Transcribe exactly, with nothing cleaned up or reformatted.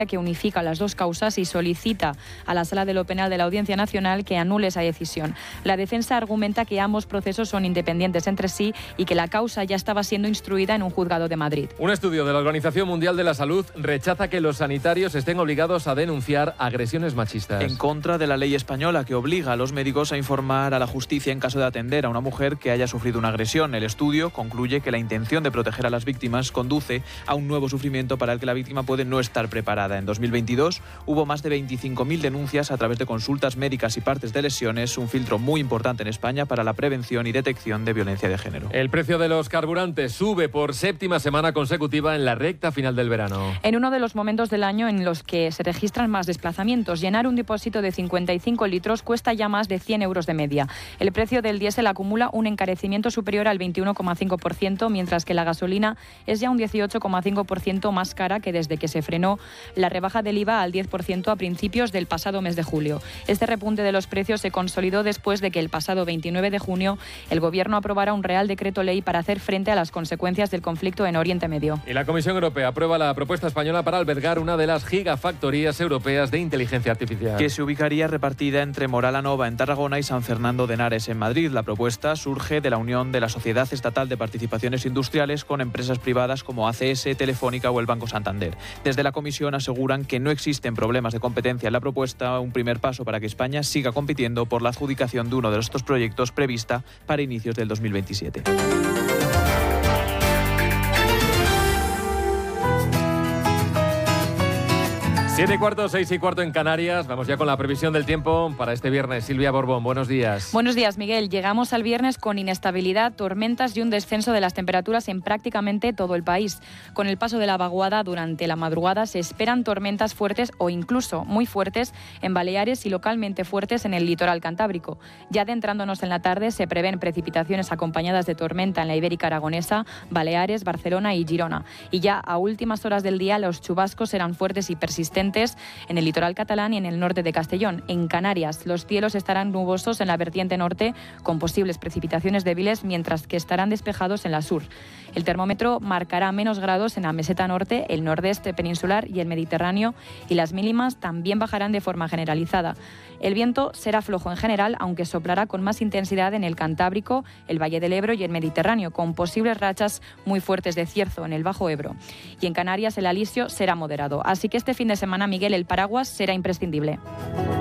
que unifica las dos causas y solicita a la Sala de lo Penal de la Audiencia Nacional que anule esa decisión. La defensa argumenta que ambos procesos son independientes entre sí y que la causa ya estaba siendo instruida en un juzgado de Madrid. Un estudio de la Organización Mundial de la Salud rechaza que los sanitarios estén obligados a denunciar agresiones machistas. En contra de la ley española que obliga a los médicos a informar a la justicia en caso de atender a una mujer que haya sufrido una agresión. El estudio concluye que la intención de proteger a las víctimas conduce a un nuevo sufrimiento para el que la víctima puede no estar preparada. En dos mil veintidós hubo más de veinticinco mil denuncias a través de consultas médicas y partes de lesiones, un filtro muy importante en España para la prevención y detección de violencia de género. El precio de los carburantes sube por séptima semana consecutiva en la recta final del verano. En uno de los momentos del año en los que se registran más desplazamientos, llenar un depósito de cincuenta y cinco litros cuesta ya más de cien euros de media. El precio del diésel acumula un encarecimiento superior al veintiuno coma cinco por ciento, mientras que la gasolina es ya un dieciocho coma cinco por ciento más cara que desde que se frenó la rebaja del I V A al diez por ciento a principios del pasado mes de julio. Este repunte de los precios se consolidó después de que el pasado veintinueve de junio el Gobierno aprobara un Real Decreto Ley para hacer frente a las consecuencias del conflicto en Oriente Medio. Y la Comisión Europea aprueba la propuesta española para albergar una de las gigafactorías europeas de inteligencia artificial, que se ubicaría repartida entre Morala Nova en Tarragona y San Fernando de Henares en Madrid. La propuesta surge de la unión de la Sociedad Estatal de Participaciones Industriales con empresas privadas como A C S, Telefónica o el Banco Santander. Desde la Comisión aseguran que no existen problemas de competencia en la propuesta, un primer paso para que España siga compitiendo por la adjudicación de uno de estos proyectos prevista para inicios del dos mil veintisiete. Siete y cuarto, seis y cuarto en Canarias. Vamos ya con la previsión del tiempo para este viernes. Silvia Borbón, buenos días. Buenos días, Miguel. Llegamos al viernes con inestabilidad, tormentas y un descenso de las temperaturas en prácticamente todo el país. Con el paso de la vaguada durante la madrugada se esperan tormentas fuertes o incluso muy fuertes en Baleares y localmente fuertes en el litoral cantábrico. Ya adentrándonos en la tarde se prevén precipitaciones acompañadas de tormenta en la Ibérica Aragonesa, Baleares, Barcelona y Girona. Y ya a últimas horas del día los chubascos serán fuertes y persistentes en el litoral catalán y en el norte de Castellón. En Canarias, los cielos estarán nubosos en la vertiente norte con posibles precipitaciones débiles, mientras que estarán despejados en la sur. El termómetro marcará menos grados en la meseta norte, el nordeste peninsular y el Mediterráneo, y las mínimas también bajarán de forma generalizada. El viento será flojo en general, aunque soplará con más intensidad en el Cantábrico, el Valle del Ebro y el Mediterráneo, con posibles rachas muy fuertes de cierzo en el Bajo Ebro. Y en Canarias el alisio será moderado. Así que este fin de semana, Miguel, el paraguas será imprescindible.